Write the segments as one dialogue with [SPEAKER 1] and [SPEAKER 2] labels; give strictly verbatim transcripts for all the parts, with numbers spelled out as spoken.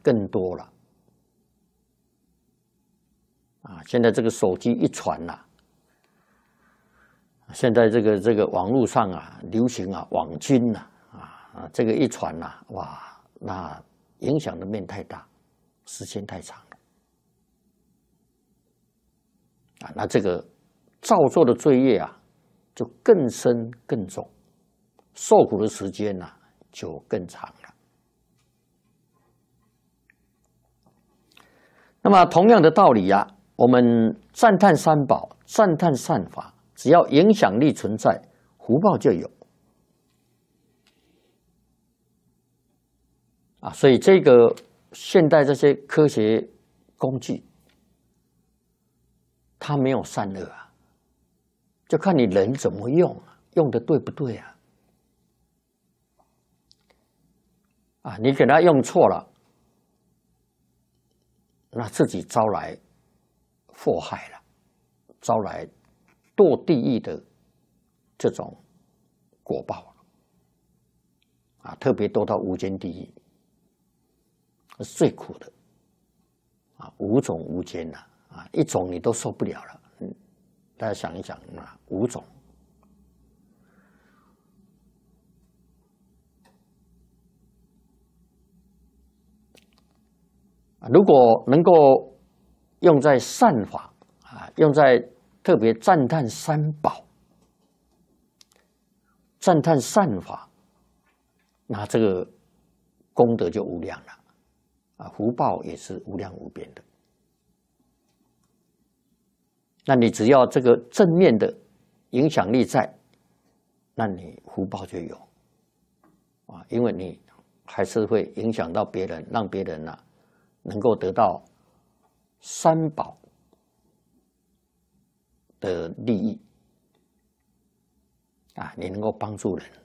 [SPEAKER 1] 更多了。啊，现在这个手机一传呐、啊，现在这个这个网络上啊流行啊网军呐、啊，啊这个一传呐、啊，哇，那影响的面太大，时间太长了。啊，那这个造作的罪业啊，就更深更重，受苦的时间呐、啊、就更长了。那么同样的道理呀、啊，我们赞叹三宝，赞叹善法，只要影响力存在，福报就有。啊，所以这个现代这些科学工具，它没有善恶啊，就看你人怎么用，用的对不对啊？啊，你给它用错了，那自己招来祸害了，招来堕地狱的这种果报了。啊，特别堕到无间地狱，是最苦的。啊，五种无间呐，啊，一种你都受不了了。嗯，大家想一想啊，五种。如果能够用在善法啊，用在特别赞叹三宝、赞叹善法，那这个功德就无量了啊，福报也是无量无边的。那你只要这个正面的影响力在，那你福报就有啊，因为你还是会影响到别人，让别人呢、啊。能够得到三宝的利益啊，你能够帮助人，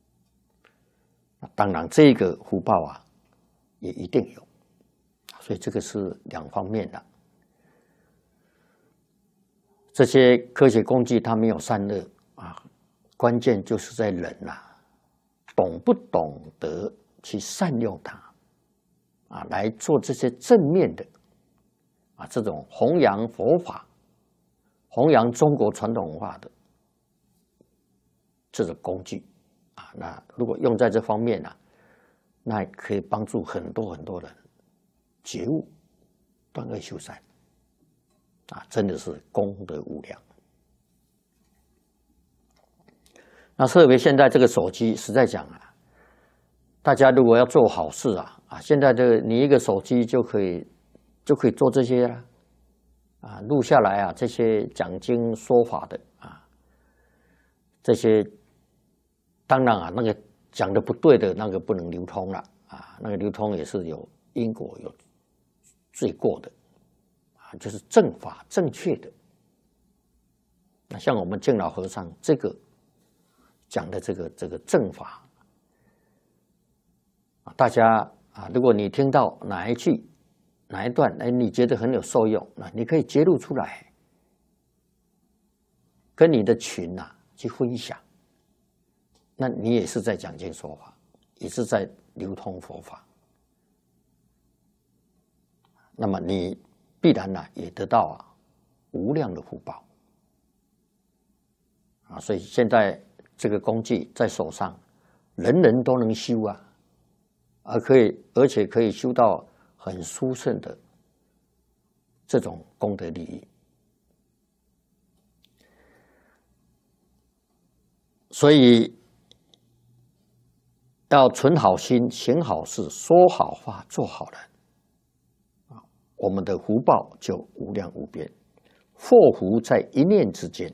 [SPEAKER 1] 当然这个福报啊也一定有，所以这个是两方面的。这些科学工具它没有善恶啊，关键就是在人呐、啊，懂不懂得去善用它。啊，来做这些正面的啊，这种弘扬佛法、弘扬中国传统文化的这种工具啊，那如果用在这方面呢、啊，那可以帮助很多很多人觉悟、断恶修善啊，真的是功德无量。那特别现在这个手机，实在讲啊，大家如果要做好事啊。啊，现在这个你一个手机就可以就可以做这些了，啊，录下来啊，这些讲经说法的啊，这些当然啊，那个讲的不对的那个不能流通了啊，那个流通也是有因果有罪过的啊，就是正法正确的。那像我们净老和尚这个讲的这个这个正法啊，大家。啊，如果你听到哪一句、哪一段，哎，你觉得很有受用，那你可以揭露出来，跟你的群呐、啊、去分享。那你也是在讲经说法，也是在流通佛法。那么你必然呢、啊、也得到啊无量的福报啊！所以现在这个工具在手上，人人都能修啊。而可以，而且可以修到很殊胜的这种功德利益。所以要存好心、行好事、说好话、做好人啊，我们的福报就无量无边，祸福在一念之间。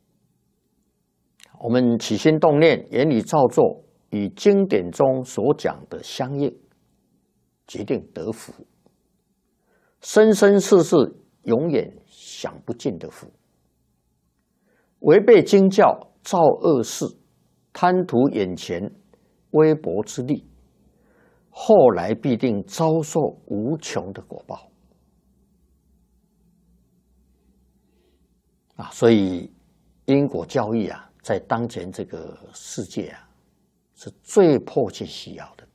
[SPEAKER 1] 我们起心动念、言语造作。与经典中所讲的相应，决定得福，生生世世永远享不尽的福。违背经教，造恶事，贪图眼前微薄之利，后来必定遭受无穷的果报。啊，所以因果教育啊，在当前这个世界啊。是最迫切需要的。